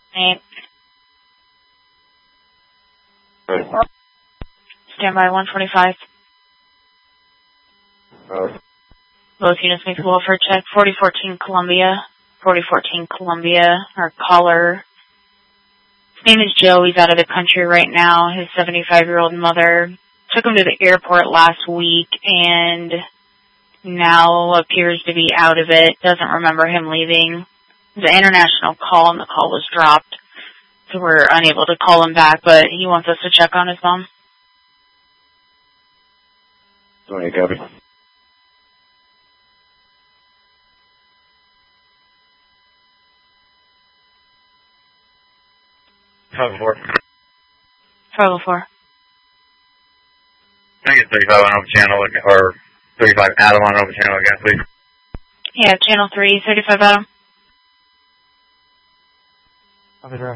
8. Right. Stand by 145. Both units make the welfare check. 4014 Columbia. 4014 Columbia. Our caller. His name is Joe. He's out of the country right now. His 75-year-old mother took him to the airport last week and now appears to be out of it. Doesn't remember him leaving. It was an international call and the call was dropped. So we're unable to call him back, but he wants us to check on his mom. 20, copy. Travel 4. Travel 4. Can I get 35 on over channel, or 35 Adam on over channel again, please? Yeah, channel 3, 35 Adam. Copy, Drew.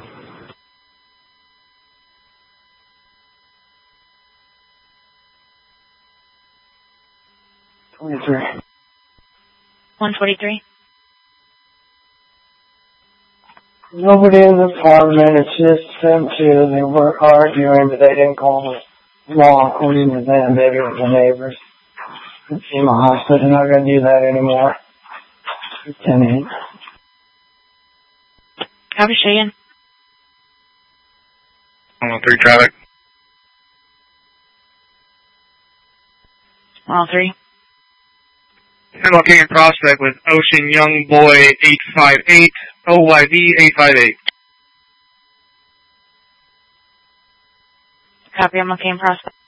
$23. 143. Nobody in the apartment, it's just them two. They were arguing, but they didn't call the law according to them. Maybe it was the neighbors. In the hospital, they're not going to do that anymore. 10-8. Copy, Cheyenne. 113 traffic. 103. MLK and Prospect with Ocean Young Boy 858, OYV 858. Copy, I'm looking in Prospect.